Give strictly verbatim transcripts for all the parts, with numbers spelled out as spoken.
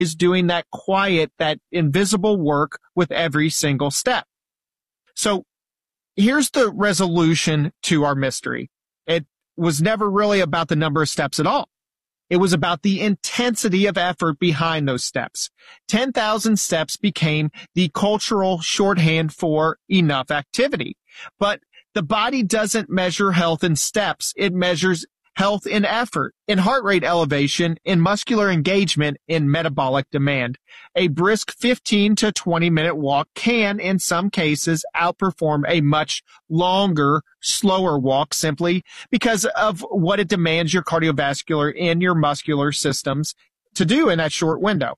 is doing that quiet, that invisible work with every single step. So here's the resolution to our mystery. It was never really about the number of steps at all. It was about the intensity of effort behind those steps. ten thousand steps became the cultural shorthand for enough activity. But the body doesn't measure health in steps. It measures health in effort, in heart rate elevation, in muscular engagement, in metabolic demand. A brisk fifteen to twenty minute walk can, in some cases, outperform a much longer, slower walk simply because of what it demands your cardiovascular and your muscular systems to do in that short window.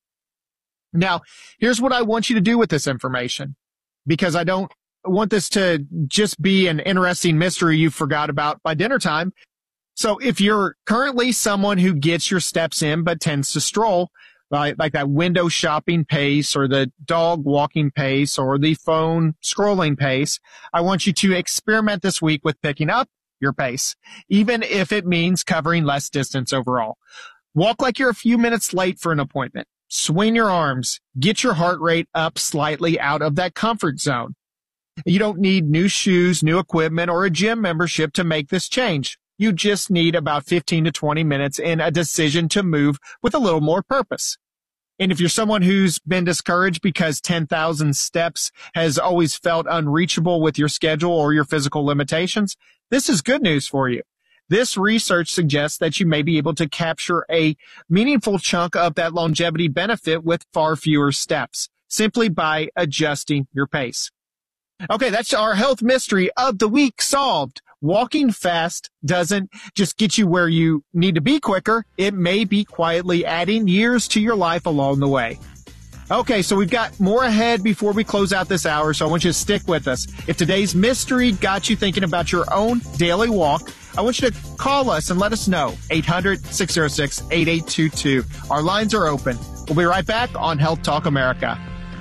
Now, here's what I want you to do with this information, because I don't want this to just be an interesting mystery you forgot about by dinner time. So if you're currently someone who gets your steps in but tends to stroll, like, like that window shopping pace or the dog walking pace or the phone scrolling pace, I want you to experiment this week with picking up your pace, even if it means covering less distance overall. Walk like you're a few minutes late for an appointment. Swing your arms. Get your heart rate up slightly out of that comfort zone. You don't need new shoes, new equipment, or a gym membership to make this change. You just need about fifteen to twenty minutes and a decision to move with a little more purpose. And if you're someone who's been discouraged because ten thousand steps has always felt unreachable with your schedule or your physical limitations, this is good news for you. This research suggests that you may be able to capture a meaningful chunk of that longevity benefit with far fewer steps, simply by adjusting your pace. Okay, that's our health mystery of the week solved. Walking fast doesn't just get you where you need to be quicker. It may be quietly adding years to your life along the way. Okay, so we've got more ahead before we close out this hour, so I want you to stick with us. If today's mystery got you thinking about your own daily walk, I want you to call us and let us know. eight hundred, six oh six, eight eight two two. Our lines are open. We'll be right back on Health Talk America.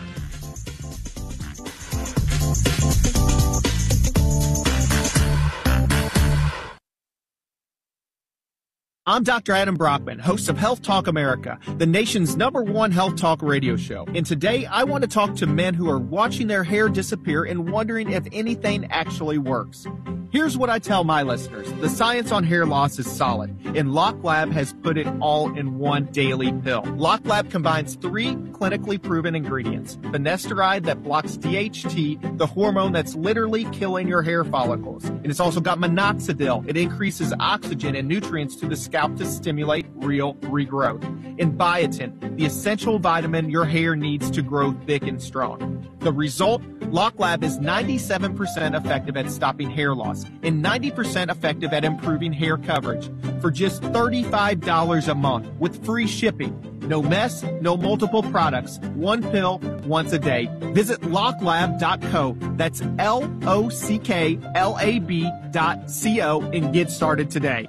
I'm Doctor Adam Brockman, host of Health Talk America, the nation's number one health talk radio show. And today, I want to talk to men who are watching their hair disappear and wondering if anything actually works. Here's what I tell my listeners. The science on hair loss is solid, and LockLab has put it all in one daily pill. LockLab combines three clinically proven ingredients. Finasteride that blocks D H T, the hormone that's literally killing your hair follicles. And it's also got minoxidil. It increases oxygen and nutrients to the scalp to stimulate real regrowth. And biotin, the essential vitamin your hair needs to grow thick and strong. The result? LockLab is ninety-seven percent effective at stopping hair loss and ninety percent effective at improving hair coverage for just thirty-five dollars a month with free shipping. No mess, no multiple products, one pill, once a day. Visit locklab dot co. That's L O C K L A B dot C O and get started today.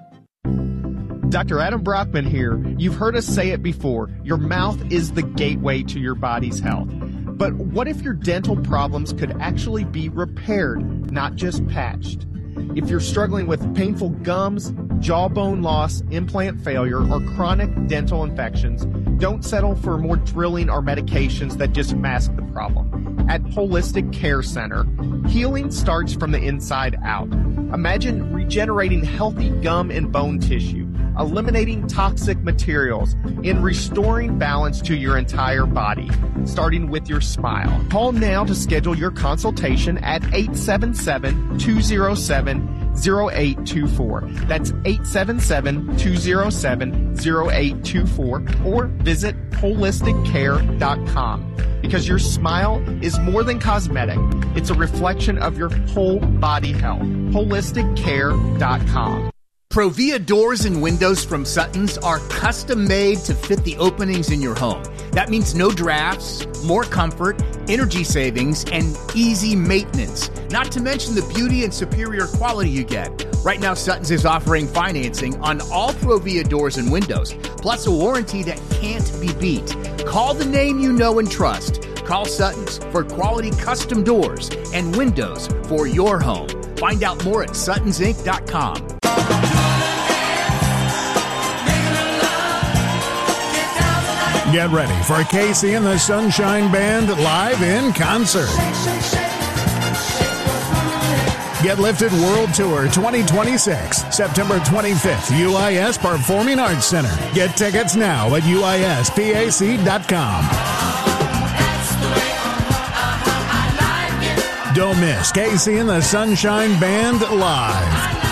Doctor Adam Brockman here. You've heard us say it before. Your mouth is the gateway to your body's health. But what if your dental problems could actually be repaired, not just patched? If you're struggling with painful gums, jawbone loss, implant failure, or chronic dental infections, don't settle for more drilling or medications that just mask the problem. At Holistic Care Center, healing starts from the inside out. Imagine regenerating healthy gum and bone tissue, eliminating toxic materials, and restoring balance to your entire body, starting with your smile. Call now to schedule your consultation at eight seven seven, two oh seven, oh eight two four. That's eight seven seven, two oh seven, oh eight two four, or visit holistic care dot com. Because your smile is more than cosmetic. It's a reflection of your whole body health. holistic care dot com. Provia doors and windows from Sutton's are custom made to fit the openings in your home. That means no drafts, more comfort, energy savings, and easy maintenance. Not to mention the beauty and superior quality you get. Right now, Sutton's is offering financing on all Provia doors and windows, plus a warranty that can't be beat. Call the name you know and trust. Call Sutton's for quality custom doors and windows for your home. Find out more at suttons inc dot com. Get ready for Casey and the Sunshine Band live in concert. Get Lifted World Tour twenty twenty-six, September twenty-fifth, U I S Performing Arts Center. Get tickets now at U I S P A C dot com. Don't miss Casey and the Sunshine Band live.